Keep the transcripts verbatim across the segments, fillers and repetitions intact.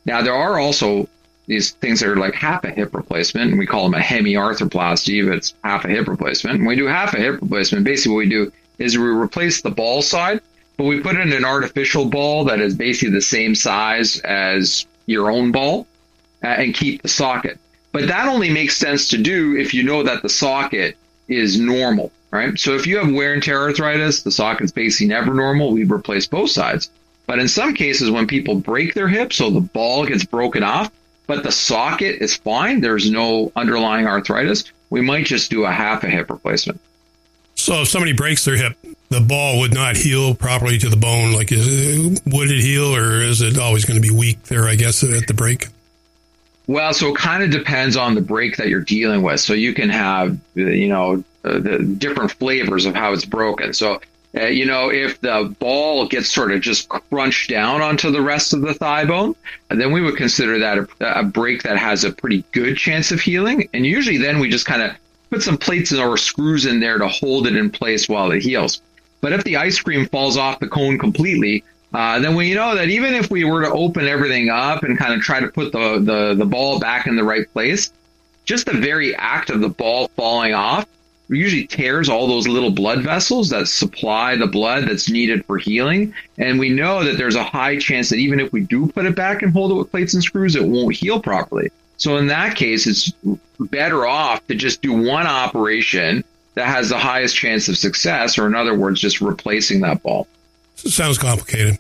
Now, there are also these things that are like half a hip replacement, and we call them a hemiarthroplasty, but it's half a hip replacement. When we do half a hip replacement, basically what we do is we replace the ball side, but we put in an artificial ball that is basically the same size as your own ball uh, and keep the socket. But that only makes sense to do if you know that the socket is normal, right? So if you have wear and tear arthritis, the socket's basically never normal, we replace both sides. But in some cases, when people break their hip, so the ball gets broken off, but the socket is fine, there's no underlying arthritis, we might just do a half a hip replacement. So if somebody breaks their hip, the ball would not heal properly to the bone. Like, is it, would it heal, or is it always going to be weak there, I guess, at the break? Well, so it kind of depends on the break that you're dealing with. So you can have, you know, uh, the different flavors of how it's broken. So, uh, you know, if the ball gets sort of just crunched down onto the rest of the thigh bone, then we would consider that a, a break that has a pretty good chance of healing. And usually then we just kind of put some plates or screws in there to hold it in place while it heals. But if the ice cream falls off the cone completely, uh, then we know that even if we were to open everything up and kind of try to put the, the, the ball back in the right place, just the very act of the ball falling off usually tears all those little blood vessels that supply the blood that's needed for healing. And we know that there's a high chance that even if we do put it back and hold it with plates and screws, it won't heal properly. So in that case, it's better off to just do one operation that has the highest chance of success, or in other words, just replacing that ball. Sounds complicated.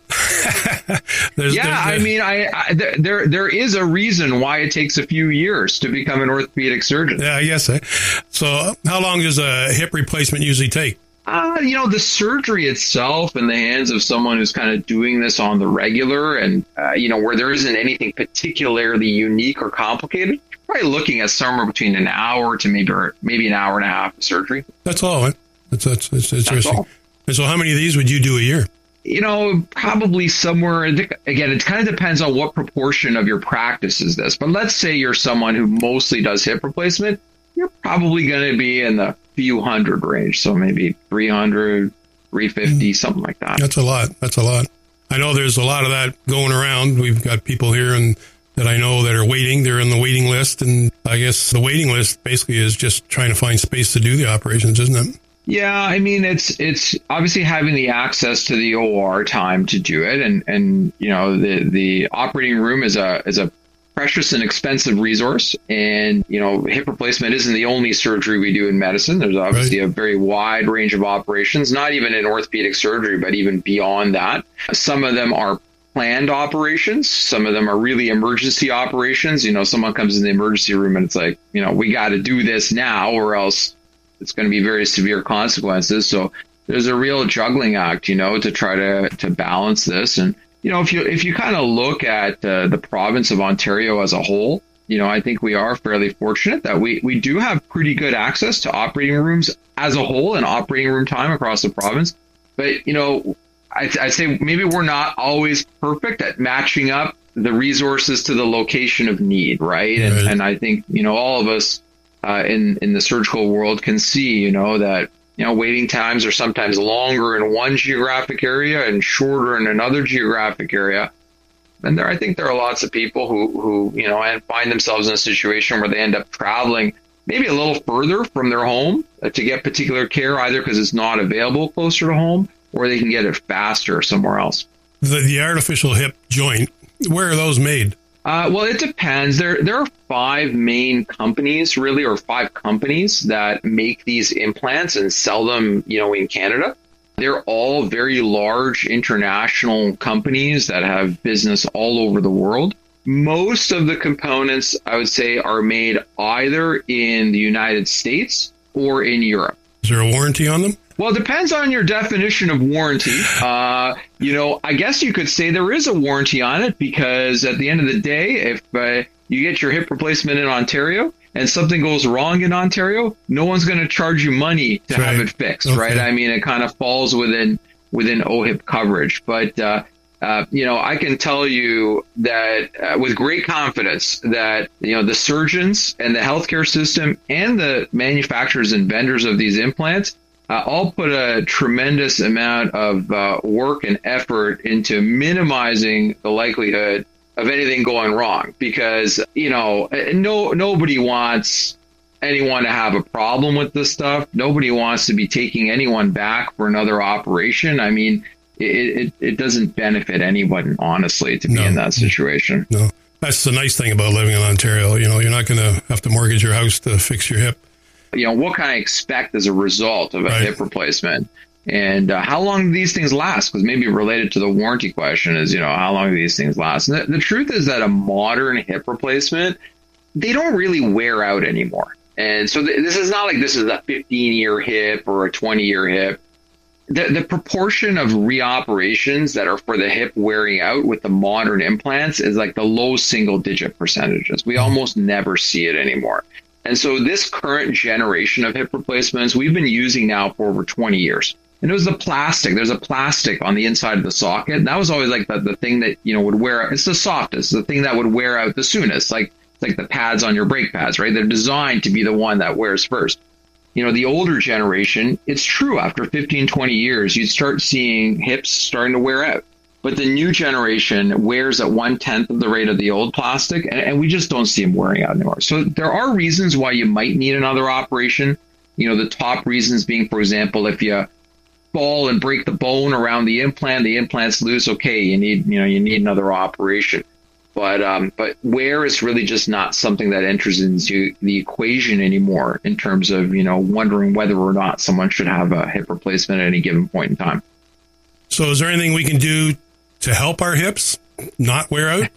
there's, yeah, there's, I mean, I, I there there is a reason why it takes a few years to become an orthopedic surgeon. Yeah, I guess. Eh? So how long does a hip replacement usually take? Uh, you know, the surgery itself in the hands of someone who's kind of doing this on the regular and, uh, you know, where there isn't anything particularly unique or complicated, probably looking at somewhere between an hour to maybe maybe an hour and a half of surgery. That's all. Eh? That's, that's, that's interesting. That's all. And so how many of these would you do a year? You know, probably somewhere, again, it kind of depends on what proportion of your practice is this. But let's say you're someone who mostly does hip replacement, you're probably going to be in the few hundred range. So maybe three hundred, three fifty, something like that. That's a lot. That's a lot. I know there's a lot of that going around. We've got people here and that I know that are waiting. They're in the waiting list. And I guess the waiting list basically is just trying to find space to do the operations, isn't it? Yeah, I mean, it's it's obviously having the access to the O R time to do it. And, and you know, the, the operating room is a is a precious and expensive resource. And, you know, hip replacement isn't the only surgery we do in medicine. There's obviously right. a very wide range of operations, not even in orthopedic surgery, but even beyond that. Some of them are planned operations. Some of them are really emergency operations. You know, someone comes in the emergency room and it's like, you know, we got to do this now or else it's going to be very severe consequences. So there's a real juggling act, you know, to try to, to balance this. And, you know, if you if you kind of look at uh, the province of Ontario as a whole, you know, I think we are fairly fortunate that we, we do have pretty good access to operating rooms as a whole and operating room time across the province. But, you know, I'd, I'd say maybe we're not always perfect at matching up the resources to the location of need, right? And, right. and I think, you know, all of us uh, in, in the surgical world can see, you know, that, you know, waiting times are sometimes longer in one geographic area and shorter in another geographic area. And there, I think there are lots of people who, who, you know, and find themselves in a situation where they end up traveling maybe a little further from their home to get particular care, either because it's not available closer to home or they can get it faster somewhere else. The, the artificial hip joint, where are those made? Uh, well, it depends. There there are five main companies, really, or five companies that make these implants and sell them, you know, in Canada. They're all very large international companies that have business all over the world. Most of the components, I would say, are made either in the United States or in Europe. Is there a warranty on them? Well, it depends on your definition of warranty. Uh, you know, I guess you could say there is a warranty on it because at the end of the day, if uh, you get your hip replacement in Ontario and something goes wrong in Ontario, no one's going to charge you money to right. have it fixed, okay. right? I mean, it kind of falls within within O H I P coverage. But, uh, uh, you know, I can tell you that uh, with great confidence that, you know, the surgeons and the healthcare system and the manufacturers and vendors of these implants Uh, all put a tremendous amount of uh, work and effort into minimizing the likelihood of anything going wrong, because, you know, no nobody wants anyone to have a problem with this stuff. Nobody wants to be taking anyone back for another operation. I mean, it, it, it doesn't benefit anyone, honestly, to be no. in that situation. No, that's the nice thing about living in Ontario. You know, you're not going to have to mortgage your house to fix your hip. You know, what can I expect as a result of a right. hip replacement? And uh, how long do these things last? Because maybe related to the warranty question is, you know, how long do these things last? And the, the truth is that a modern hip replacement, they don't really wear out anymore. And so th- this is not like this is a fifteen-year hip or a twenty-year hip. The, the proportion of reoperations that are for the hip wearing out with the modern implants is like the low single-digit percentages. We almost never see it anymore. And so this current generation of hip replacements, we've been using now for over twenty years. And it was the plastic. There's a plastic on the inside of the socket. And that was always like the, the thing that, you know, would wear out. It's the softest, the thing that would wear out the soonest, like like the pads on your brake pads, right? They're designed to be the one that wears first. You know, the older generation, it's true. After fifteen, twenty years, you'd start seeing hips starting to wear out. But the new generation wears at one-tenth of the rate of the old plastic, and, and we just don't see them wearing out anymore. So there are reasons why you might need another operation. You know, the top reasons being, for example, if you fall and break the bone around the implant, the implant's loose, okay, you need, you know, you need another operation. But um, but wear is really just not something that enters into the equation anymore in terms of, you know, wondering whether or not someone should have a hip replacement at any given point in time. So is there anything we can do to help our hips not wear out?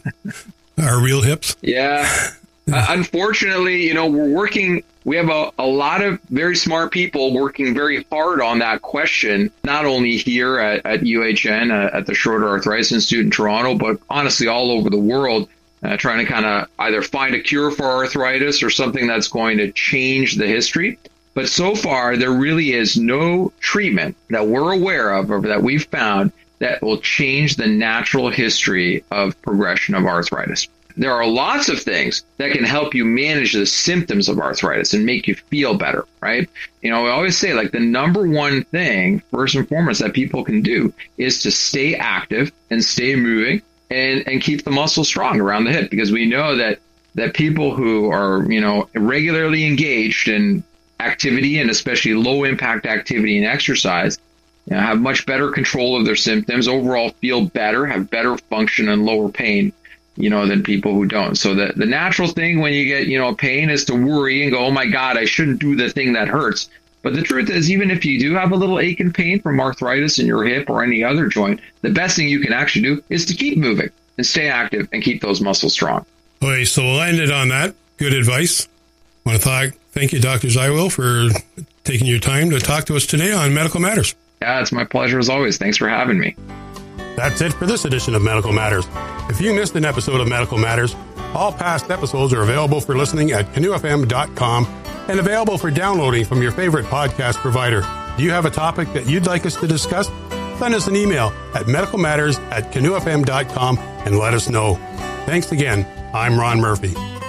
Our real hips? Yeah. uh, unfortunately, you know, we're working, we have a, a lot of very smart people working very hard on that question, not only here at, at U H N, uh, at the Schroeder Arthritis Institute in Toronto, but honestly all over the world, uh, trying to kind of either find a cure for arthritis or something that's going to change the history. But so far, there really is no treatment that we're aware of or that we've found that will change the natural history of progression of arthritis. There are lots of things that can help you manage the symptoms of arthritis and make you feel better, right? You know, I always say, like, the number one thing, first and foremost, that people can do is to stay active and stay moving and, and keep the muscle strong around the hip, because we know that, that people who are, you know, regularly engaged in activity, and especially low impact activity and exercise, you know, have much better control of their symptoms, overall feel better, have better function and lower pain, you know, than people who don't. So the, the natural thing when you get, you know, pain is to worry and go, oh my God, I shouldn't do the thing that hurts. But the truth is, even if you do have a little ache and pain from arthritis in your hip or any other joint, the best thing you can actually do is to keep moving and stay active and keep those muscles strong. Okay, so we'll end it on that. Good advice. I want to thank, thank you, Doctor Zywell, for taking your time to talk to us today on Medical Matters. Yeah, it's my pleasure as always. Thanks for having me. That's it for this edition of Medical Matters. If you missed an episode of Medical Matters, all past episodes are available for listening at canoe f m dot com and available for downloading from your favorite podcast provider. Do you have a topic that you'd like us to discuss? Send us an email at medicalmatters at canoe f m dot com and let us know. Thanks again. I'm Ron Murphy.